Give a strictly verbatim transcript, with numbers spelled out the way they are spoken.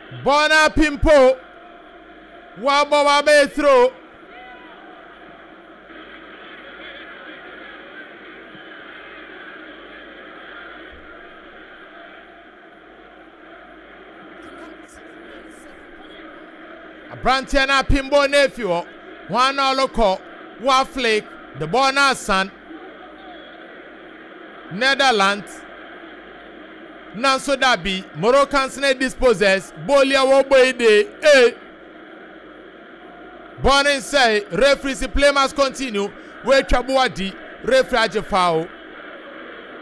Bona Pimpo. Wabo wabe throw. Brantiana Pimbo nephew. One loco. One flake. The Bona son. Netherlands. Nanso Dabi. Moroccans ne disposes. Bolia Woboide. Eh. Bonin say. Referee si play must continue. Wait Chabuadi. Referee foul.